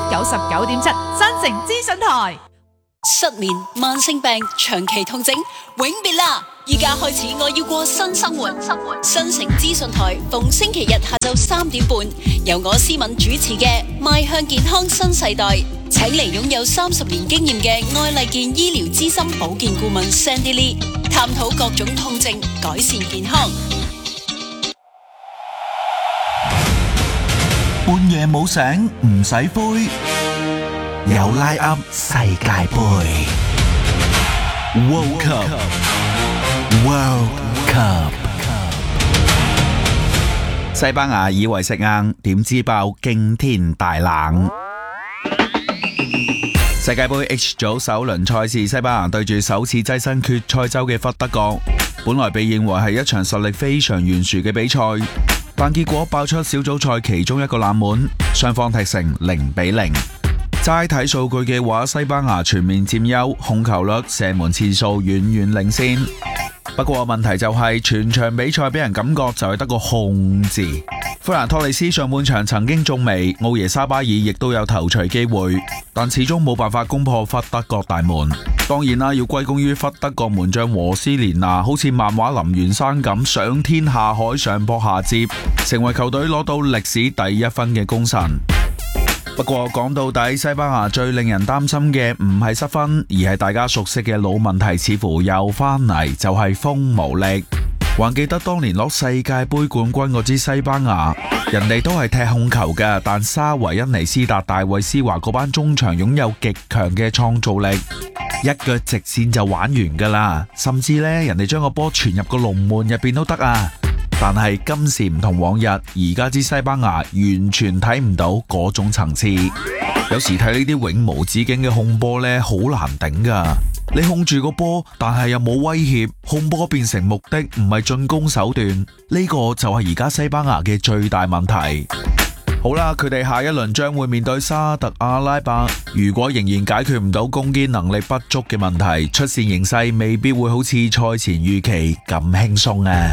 99.7新城資訊台。 失眠、慢性病、長期痛症，永別啦！依家開始我要過新生活。新城資訊台逢星期日下晝3點半，由我思敏主持嘅《邁向健康新世代》，請嚟擁有30年經驗嘅愛麗健醫療資深保健顧問 Sandy Lee， 探討各種痛症，改善健康。 半夜冇醒唔使灰，有拉噏世界盃。World Cup。西班牙以為食硬，點知爆驚天大冷。世界盃 H 組首輪賽事，西班牙對住首次躋身決賽周嘅忽德國，本來被認為係一場實力非常懸殊嘅比賽，但結果爆出小組賽其中一個冷門，雙方踢成0-0。齋睇數據嘅話，西班牙全面佔優，控球率、射門次數遠遠領先。不過問題就係全場比賽俾人感覺就係得個控字。費蘭托利斯上半場曾經中楣，奧耶沙巴爾亦都有頭槌機會，但始終冇辦法攻破忽德國大門。當然啦，要歸功於忽德國門將和斯連拿，好似漫畫林源山咁上天下海上撲下接，成為球隊攞到歷史第一分嘅功臣。不過講到底，西班牙最令人擔心嘅唔係失分，而係大家熟悉嘅老問題似乎又翻嚟，就係鋒無力。還記得當年攞世界盃冠軍嗰支西班牙，人哋都係踢控球嘅，但沙維恩尼斯達、大衛斯華嗰班中場擁有極強嘅創造力，一腳直線就玩完噶啦，甚至呢，人哋將個波傳入個龍門入邊都得啊！但係今時唔同往日，而家支西班牙完全睇唔到嗰種層次。有時睇呢啲永無止境嘅控波呢，好難頂噶。你控住個波，但係又冇威脅，控波變成目的，唔係進攻手段。呢個就係而家西班牙嘅最大問題。好啦，佢哋下一輪將會面對沙特阿拉伯。如果仍然解決唔到攻堅能力不足嘅問題，出線形勢未必會好似賽前預期咁輕鬆啊！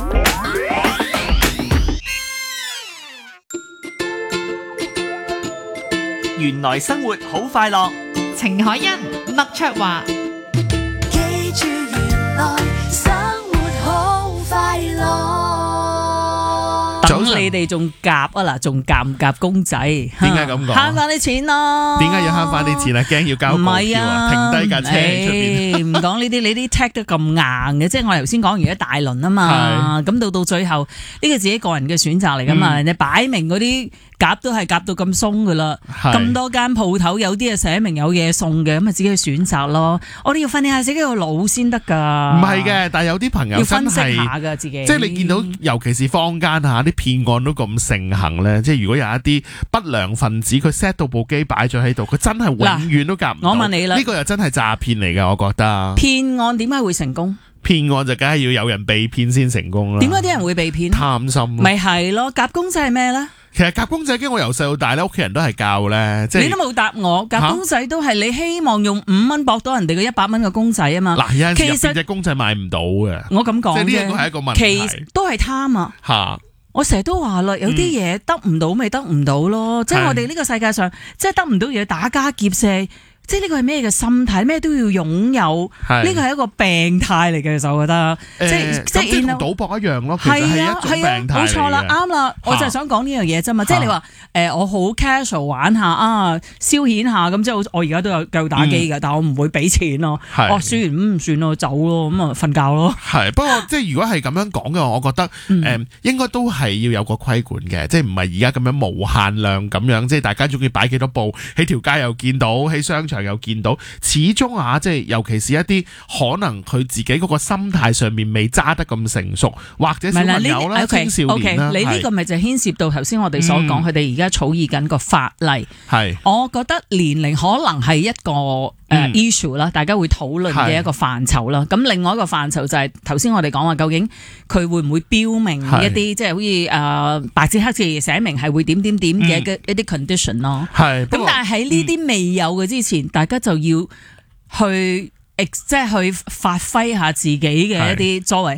原來生活好快樂， 程海欣、麥卓華。 記住原來生活好快樂。 等你哋仲夾啊嗱，仲夾唔夾公仔？點解咁講？ 慳翻啲錢咯。 點解要慳翻啲錢啊？驚要交告票啊？停低架車喺出邊。 唔講呢啲，你啲 tag 得咁硬嘅，即係我頭先講完一大輪啊嘛。咁到最後呢個自己個人嘅選擇嚟噶嘛，人哋擺明嗰啲。夾都係夾到咁鬆噶啦，咁多間鋪頭有啲係寫明有嘢送嘅，咁咪自己去選擇咯。我哋要訓練下自己個腦先得噶。 唔係嘅，但係有啲朋友要分析下噶自己。 即係你見到，尤其是坊間下啲騙案都咁盛行咧，即係如果有一啲不良分子佢 set 到部機擺咗喺度，佢真係永遠都夾唔到。 我問你啦， 呢個又真係詐騙嚟嘅，我覺得。 騙案點解會成功？ 騙案就梗係要有人被騙先成功啦。 點解啲人會被騙？ 貪心。 咪係咯，夾公仔係咩咧？ 其實夾公仔機我由細到大咧，屋企人都係教咧，即係你都冇答我。夾公仔都係你希望用5蚊博到人哋個100蚊嘅公仔啊嘛。 嗱，有陣時入邊隻公仔買唔到嘅。我咁講啫，即係呢個係一個問題。 其實都係貪啊。嚇！我成日都話啦，有啲嘢得唔到咪得唔到咯。即係我哋呢個世界上，即係得唔到嘢打家劫舍。即係呢個係咩嘅心態？咩都要擁有，呢個係一個病態嚟嘅，就我覺得。即係同賭博一樣咯，其實係一種病態嚟嘅。 冇錯啦，啱啦，我就係想講呢樣嘢啫嘛。即係你話我好 casual 玩下啊，消遣下咁，即係我而家都有繼續打機㗎，但係我唔會俾錢咯。我輸完唔算咯，走咯，咁啊瞓覺咯。 係不過即係如果係咁樣講嘅話，我覺得應該都係要有個規管嘅，即係唔係而家咁樣無限量咁樣，即係大家中意擺幾多部喺條街又見到，喺商場又見到，始終即係尤其是一啲可能佢自己嗰個心態上面未揸得咁成熟，或者小朋友啦、青少年啦， 你呢個咪就牽涉到頭先我哋所講，佢哋而家草擬緊個法例。係，我覺得年齡可能係一個issue 啦，大家會討論嘅一個範疇啦。咁另外一個範疇就係頭先我哋講話，究竟佢會唔會標明一啲即係好似白紙黑字寫明係會點點點嘅一啲 condition 咯。係，咁但係喺呢啲未有嘅之前，大家就要去即係去發揮下自己嘅一啲作為。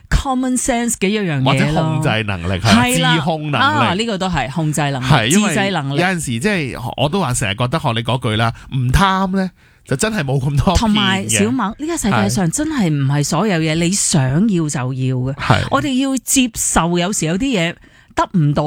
common sense 嘅一樣嘢咯， 或者控制能力係啦， 自控能力呢個都係控制能力、 係自制能力。 有陣時即係我都話成日覺得學你嗰句啦，唔貪咧就真係冇咁多。 同埋小麥，呢個世界上真係唔係所有嘢你想要就要嘅，我哋要接受有時有啲嘢得唔到。